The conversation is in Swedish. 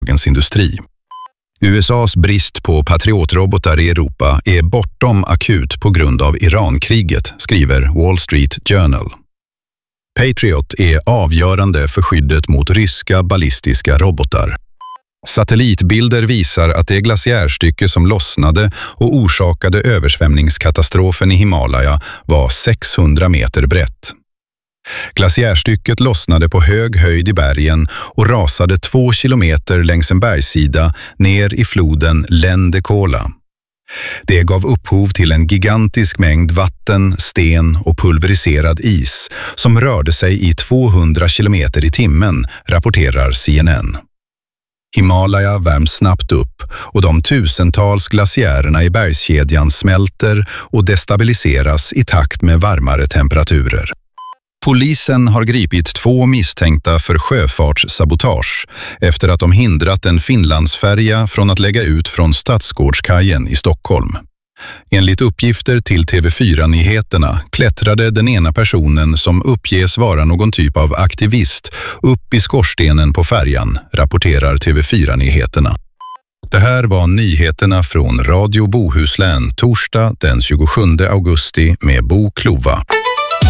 dagens industri. USAs brist på patriotrobotar i Europa är bortom akut på grund av Irankriget, skriver Wall Street Journal. Patriot är avgörande för skyddet mot ryska ballistiska robotar. Satellitbilder visar att det glaciärstycke som lossnade och orsakade översvämningskatastrofen i Himalaya var 600 meter brett. Glaciärstycket lossnade på hög höjd i bergen och rasade 2 kilometer längs en bergssida ner i floden Lände Kola. Det gav upphov till en gigantisk mängd vatten, sten och pulveriserad is som rörde sig i 200 kilometer i timmen, rapporterar CNN. Himalaya värms snabbt upp och de tusentals glaciärerna i bergskedjan smälter och destabiliseras i takt med varmare temperaturer. Polisen har gripit 2 misstänkta för sjöfartssabotage efter att de hindrat en Finlandsfärja från att lägga ut från Stadsgårdskajen i Stockholm. Enligt uppgifter till TV4-nyheterna klättrade den ena personen som uppges vara någon typ av aktivist upp i skorstenen på färjan, rapporterar TV4-nyheterna. Det här var nyheterna från Radio Bohuslän torsdag den 27 augusti med Bo Klova.